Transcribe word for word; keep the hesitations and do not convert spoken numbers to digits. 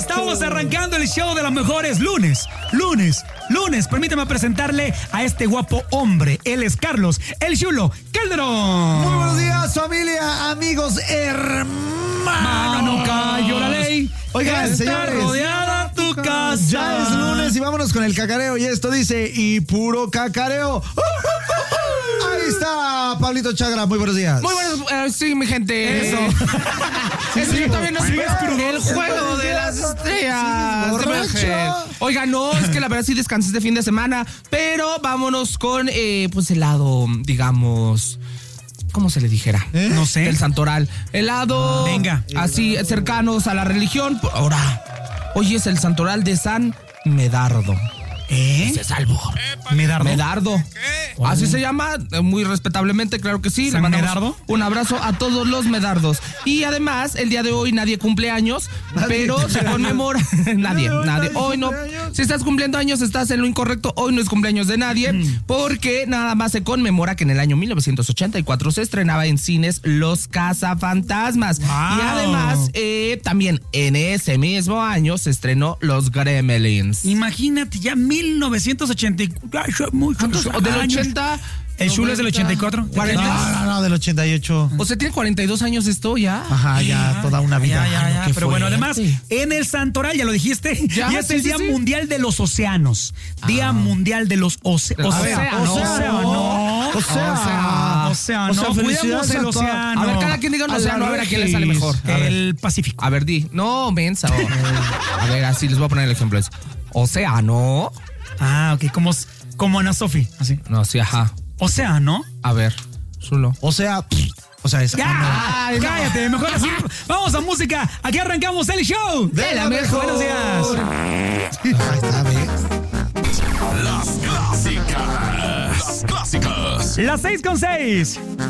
Estamos arrancando el show de los mejores lunes, lunes, lunes. Permítame presentarle a este guapo hombre. Él es Carlos, el Chulo Calderón. Muy buenos días, familia, amigos, hermanos. Mano, cayó la ley. Oigan, Está señores, rodeada tu casa. ya es lunes y vámonos con el cacareo. Y esto dice, y puro cacareo. Ahí está, Pablito Chagra, muy buenos días. Muy buenos, uh, sí, mi gente. Eso. Eso yo también no Sí, sé. es crudo. El juego de las estrellas. Sí, borracho. Virgen. Oiga, no, es que la verdad sí descansé este fin de semana, pero vámonos con, eh, pues, el lado, digamos, ¿cómo se le dijera? ¿Eh? No sé. El santoral. El lado, Venga. así, cercanos a la religión. Ahora, hoy es el santoral de San Medardo. ¿Eh? Se salvó. Medardo. Medardo. Así se llama, eh, muy respetablemente, claro que sí. Le ¿San mandamos Medardo? un abrazo a todos los Medardos. Y además, el día de hoy nadie cumple años, pero se conmemora. nadie, No, nadie. nadie Hoy no. cumple años. Si estás cumpliendo años, estás en lo incorrecto. Hoy no es cumpleaños de nadie, porque nada más se conmemora que en el año mil novecientos ochenta y cuatro se estrenaba en cines Los Cazafantasmas. Wow. Y además, eh, también en ese mismo año se estrenó Los Gremlins. Imagínate, ya mil novecientos ochenta y cuatro. Muchos ¿O del años. ochenta? El Chulo es del ochenta y cuatro. cuarenta. No, no, no, del ochenta y ocho. O sea, tiene cuarenta y dos años esto ya. Ajá, ya, toda una vida. Ya, ya, ya. Qué Pero bueno, fuerte. además, en el santoral, ya lo dijiste, Ya, ya es sí, el sí, Día sí. Mundial de los Océanos. Día Mundial de los Océanos. A ver, Océanos. océano. O sea, Océano. o sea, Cuidemos felicidades el a toda- océano. A ver, cada quien diga un A la océano, a ver a quién le sale Regis. mejor. A ver, El Pacífico. a ver, di. No, mensa. oh. A ver, así les voy a poner el ejemplo. Es océano. Ah, ok, como, como Ana Sofi. Así. No, sí, ajá. Océano. A ver, Zulo. O sea, pff, o sea, es ¡Ya! Ay, no. Cállate, mejor así. Vamos a música. Aquí arrancamos el show. de la mejor. Buenos días. Ahí está, ¿ves? Las clásicas. Las clásicas. Las seis con seis.